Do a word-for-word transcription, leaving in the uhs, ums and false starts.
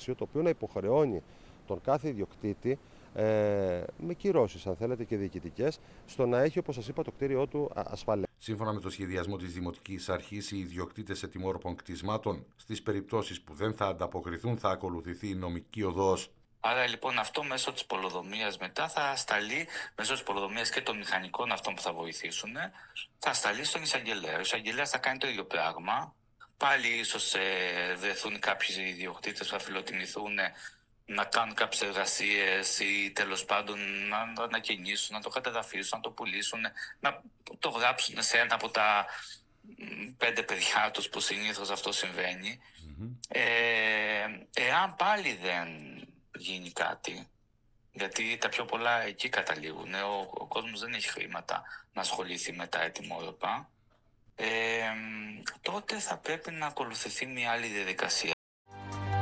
πλαίσιο το οποίο να υποχρεώνει τον κάθε ιδιοκτήτη ε, με κυρώσεις, αν θέλετε, και διοικητικές, στο να έχει, όπως σας είπα, το κτίριό του ασφαλές. Σύμφωνα με το σχεδιασμό της Δημοτικής Αρχής, οι ιδιοκτήτες ετοιμόρροπων κτισμάτων, στις περιπτώσεις που δεν θα ανταποκριθούν, θα ακολουθηθεί η νομική οδός. Άρα λοιπόν αυτό μέσω της πολεοδομίας μετά θα σταλεί, μέσω της πολεοδομίας και των μηχανικών αυτών που θα βοηθήσουν, θα σταλεί στον εισαγγελέα. Ο εισαγγελέας θα κάνει το ίδιο πράγμα. Πάλι ίσως ε, βρεθούν κάποιοι ιδιοκτήτες που θα φιλοτιμηθούν να κάνουν κάποιες εργασίες ή τέλος πάντων να το ανακαινήσουν, να το κατεδαφίσουν, να το πουλήσουν, να το γράψουν σε ένα από τα πέντε παιδιά τους που συνήθως αυτό συμβαίνει. Mm-hmm. Ε, εάν πάλι δεν γίνει κάτι, γιατί τα πιο πολλά εκεί καταλήγουν, ο, ο κόσμος δεν έχει χρήματα να ασχοληθεί με τα ετοιμόρροπα, ε, τότε θα πρέπει να ακολουθηθεί μια άλλη διαδικασία.